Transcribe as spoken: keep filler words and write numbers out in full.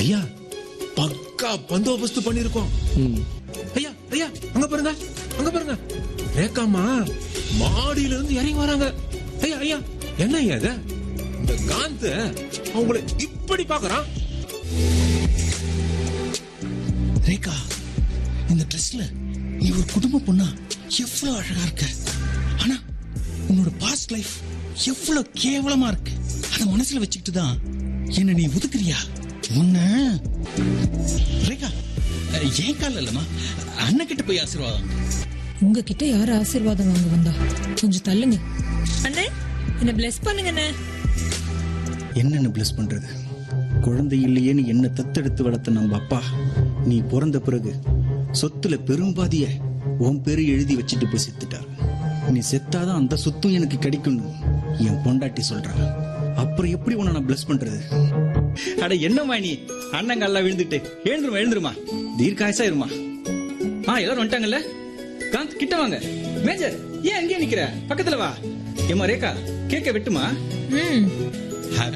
ஐயா பக்கா பந்தோபஸ்து பண்ணிருக்கோம். ஐயா ஐயா அங்க பாருங்க, அங்க பாருங்க, ரேகாமா மாடியில இருந்து இறங்கி வராங்க. ஐயா ஐயா என்ன ஐயா இது? இந்த காந்த அவங்களை இப்படி பாக்குறான். ரேகா, இந்த ட்ரெஸ்ல நீ ஒரு குடும்ப பொண்ணா எவ்வளவு அழகா இருக்க. ஆனா உன்னோட பாஸ்ட் லைஃப் எவ்வளவு கேவலமா இருக்கு. அத மனசுல வச்சுக்கிட்டு தான் என்ன நீ ஒதுக்குறியா? உன்ன ரேகா, ஏன் கால இல்லம்மா, அண்ணன் கிட்ட போய் ஆசீர்வாதம். உங்ககிட்ட யாரு ஆசீர்வாதம் வாங்க வந்தா? கொஞ்சம் தள்ளுங்க அண்ணே, என்ன பிளஸ் பண்ணுங்க அண்ணே. என்னன்னு பிளஸ் பண்றது? குழந்தை இல்லையேன்னு என்ன தத்தெடுத்து வளர்த்த நம்ம அப்பா நீ பிறந்த பிறகு சொத்துல பெரும்பாதிய உன் பேரு எழுதி வச்சுட்டு போய் செத்துட்டார். நீ செத்தாதான் அந்த சொத்தும் எனக்கு கிடைக்கணும் என் பொண்டாட்டி சொல்றாங்க. அப்புறம் எப்படி உன்னை நான் பிளஸ் பண்றது? அட என்னம்மா நீ, அண்ணங்கல்லாம் விழுந்துட்டு எழுந்துருமா எழுந்துருமா, தீர்க்காயசா இருமா. ஆ எல்லாரும் வந்துட்டாங்கல்ல, காந்த் கிட்ட வாங்க. மேஜர் ஏன் அங்கேயே நிக்கிற, பக்கத்துல வா. ஏமா ரேகா கேக்க வெட்டுமா.